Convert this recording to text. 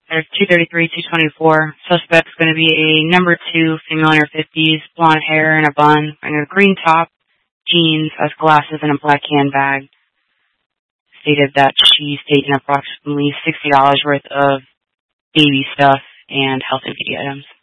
There's 233, 224. Suspect's going to be a number 2, female in her 50s, blonde hair and a bun, wearing a green top, jeans, has glasses, and a black handbag. Stated that she's taken approximately $60 worth of baby stuff and health and beauty items.